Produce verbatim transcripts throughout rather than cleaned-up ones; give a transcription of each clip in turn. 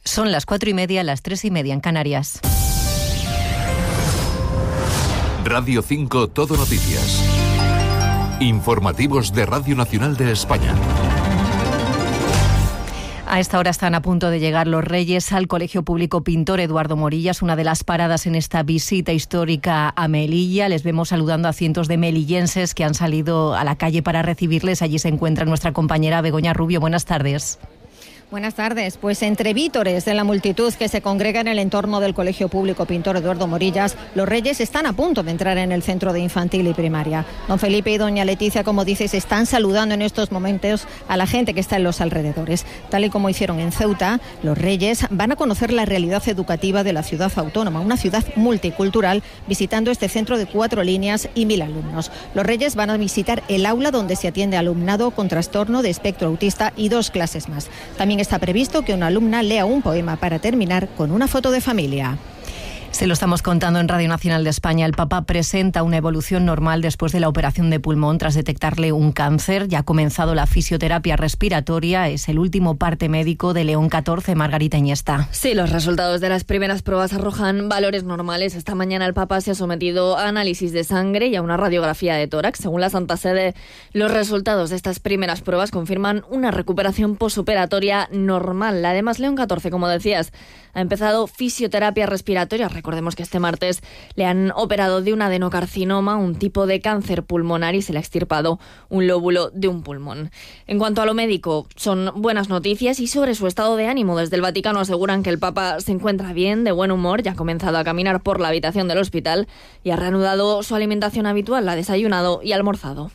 Son las cuatro y media, las tres y media en Canarias. Radio cinco Todo Noticias. Informativos de Radio Nacional de España. A esta hora están a punto de llegar los Reyes al Colegio Público Pintor Eduardo Morillas, una de las paradas en esta visita histórica a Melilla. Les vemos saludando a cientos de melillenses que han salido a la calle para recibirles. Allí se encuentra nuestra compañera Begoña Rubio. Buenas tardes. Buenas tardes. Pues entre vítores de la multitud que se congrega en el entorno del Colegio Público Pintor Eduardo Morillas, los Reyes están a punto de entrar en el centro de infantil y primaria. Don Felipe y doña Leticia, como dices, están saludando en estos momentos a la gente que está en los alrededores. Tal y como hicieron en Ceuta, los Reyes van a conocer la realidad educativa de la ciudad autónoma, una ciudad multicultural, visitando este centro de cuatro líneas y mil alumnos. Los Reyes van a visitar el aula donde se atiende alumnado con trastorno de espectro autista y dos clases más. También está previsto que una alumna lea un poema para terminar con una foto de familia. Se lo estamos contando en Radio Nacional de España. El Papa presenta una evolución normal después de la operación de pulmón tras detectarle un cáncer. Ya ha comenzado la fisioterapia respiratoria. Es el último parte médico de León catorce, Margarita Iniesta. Sí, los resultados de las primeras pruebas arrojan valores normales. Esta mañana el Papa se ha sometido a análisis de sangre y a una radiografía de tórax. Según la Santa Sede, los resultados de estas primeras pruebas confirman una recuperación posoperatoria normal. Además, León catorce, como decías, ha empezado fisioterapia respiratoria. Recordemos que este martes le han operado de un adenocarcinoma, un tipo de cáncer pulmonar, y se le ha extirpado un lóbulo de un pulmón. En cuanto a lo médico, son buenas noticias, y sobre su estado de ánimo, desde el Vaticano aseguran que el Papa se encuentra bien, de buen humor, ya ha comenzado a caminar por la habitación del hospital y ha reanudado su alimentación habitual, ha desayunado y almorzado.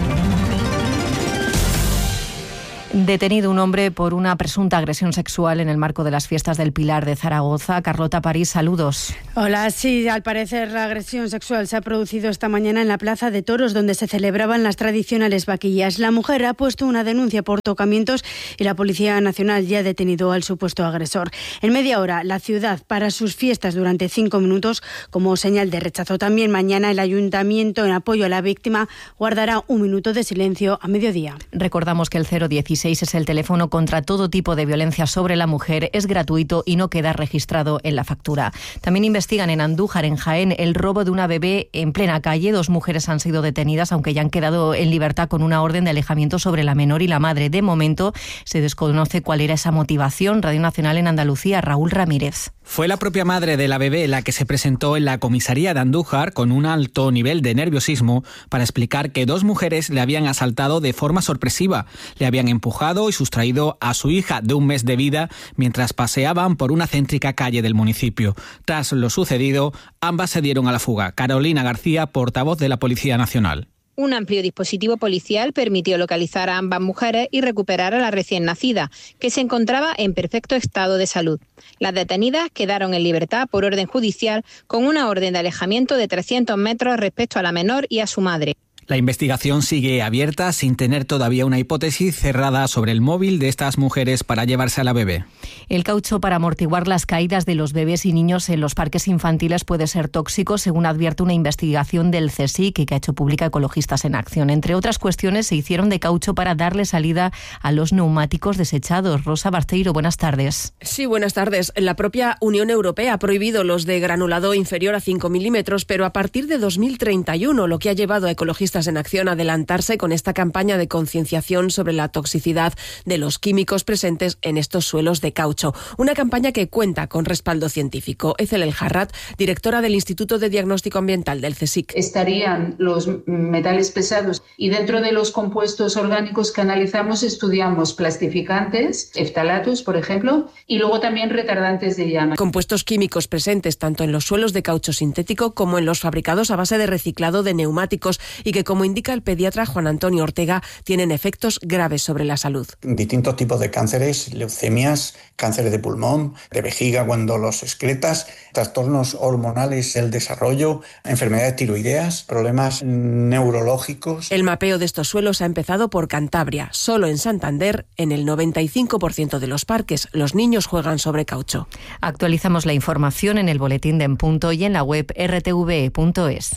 Detenido un hombre por una presunta agresión sexual en el marco de las fiestas del Pilar de Zaragoza. Carlota París, saludos. Hola, sí, al parecer la agresión sexual se ha producido esta mañana en la Plaza de Toros, donde se celebraban las tradicionales vaquillas. La mujer ha puesto una denuncia por tocamientos y la Policía Nacional ya ha detenido al supuesto agresor. En media hora, la ciudad para sus fiestas durante cinco minutos como señal de rechazo. También mañana el Ayuntamiento, en apoyo a la víctima, guardará un minuto de silencio a mediodía. Recordamos que el cero dieciséis es el teléfono contra todo tipo de violencia sobre la mujer, es gratuito y no queda registrado en la factura. También investigan en Andújar, en Jaén, el robo de una bebé en plena calle. Dos mujeres han sido detenidas, aunque ya han quedado en libertad con una orden de alejamiento sobre la menor y la madre. De momento se desconoce cuál era esa motivación. Radio Nacional en Andalucía, Raúl Ramírez. Fue la propia madre de la bebé la que se presentó en la comisaría de Andújar con un alto nivel de nerviosismo para explicar que dos mujeres le habían asaltado de forma sorpresiva. Le habían empujado y sustraído a su hija de un mes de vida mientras paseaban por una céntrica calle del municipio. Tras lo sucedido, ambas se dieron a la fuga. Carolina García, portavoz de la Policía Nacional. Un amplio dispositivo policial permitió localizar a ambas mujeres y recuperar a la recién nacida, que se encontraba en perfecto estado de salud. Las detenidas quedaron en libertad por orden judicial con una orden de alejamiento de trescientos metros respecto a la menor y a su madre. La investigación sigue abierta sin tener todavía una hipótesis cerrada sobre el móvil de estas mujeres para llevarse a la bebé. El caucho para amortiguar las caídas de los bebés y niños en los parques infantiles puede ser tóxico, según advierte una investigación del CSIC que ha hecho pública Ecologistas en Acción. Entre otras cuestiones, se hicieron de caucho para darle salida a los neumáticos desechados. Rosa Barceiro, buenas tardes. Sí, buenas tardes. La propia Unión Europea ha prohibido los de granulado inferior a cinco milímetros, pero a partir de dos mil treinta y uno, lo que ha llevado a Ecologistas en Acción a adelantarse con esta campaña de concienciación sobre la toxicidad de los químicos presentes en estos suelos de caucho. Una campaña que cuenta con respaldo científico. Ethel El Harrat, directora del Instituto de Diagnóstico Ambiental del CSIC. Estarían los metales pesados y dentro de los compuestos orgánicos que analizamos estudiamos plastificantes, eftalatos, por ejemplo, y luego también retardantes de llama. Compuestos químicos presentes tanto en los suelos de caucho sintético como en los fabricados a base de reciclado de neumáticos y que, como indica el pediatra Juan Antonio Ortega, tienen efectos graves sobre la salud. Distintos tipos de cánceres, leucemias, cánceres de pulmón, de vejiga cuando los excretas, trastornos hormonales del desarrollo, enfermedades tiroideas, problemas neurológicos. El mapeo de estos suelos ha empezado por Cantabria. Solo en Santander, en el noventa y cinco por ciento de los parques, los niños juegan sobre caucho. Actualizamos la información en el boletín de En Punto y en la web r t v punto es.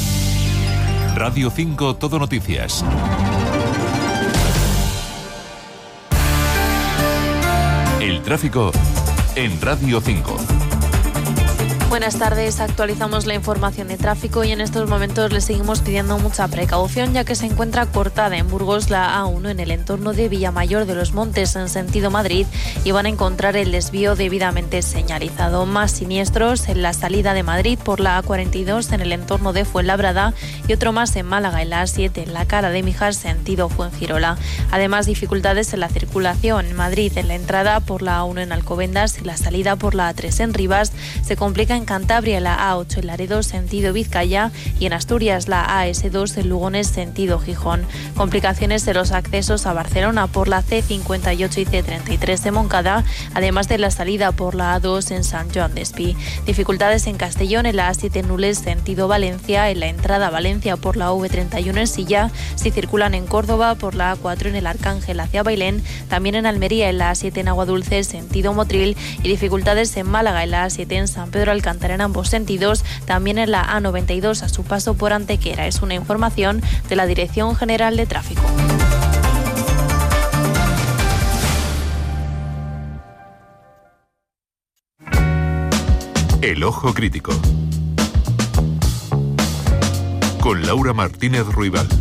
Radio cinco Todo Noticias. El tráfico en Radio cinco. Buenas tardes, actualizamos la información de tráfico y en estos momentos le seguimos pidiendo mucha precaución ya que se encuentra cortada en Burgos la A uno en el entorno de Villamayor de los Montes en sentido Madrid y van a encontrar el desvío debidamente señalizado. Más siniestros en la salida de Madrid por la A cuarenta y dos en el entorno de Fuenlabrada y otro más en Málaga en la A siete en la Cala de Mijar sentido Fuengirola. Además, dificultades en la circulación en Madrid en la entrada por la A uno en Alcobendas y la salida por la A tres en Rivas. Se complica en Cantabria la A ocho en Laredo sentido Vizcaya y en Asturias la A ese dos en Lugones sentido Gijón. Complicaciones en los accesos a Barcelona por la C cincuenta y ocho y C treinta y tres de Moncada, además de la salida por la A dos en Sant Joan d'Espí. Dificultades en Castellón en la A siete en Nules sentido Valencia, en la entrada a Valencia por la V treinta y uno en Silla, si circulan en Córdoba por la A cuatro en el Arcángel hacia Bailén, también en Almería en la A siete en Aguadulce sentido Motril y dificultades en Málaga en la A siete en San Pedro Alcántara en ambos sentidos, también en la A noventa y dos a su paso por Antequera. Es una información de la Dirección General de Tráfico. El Ojo Crítico con Laura Martínez Ruibal.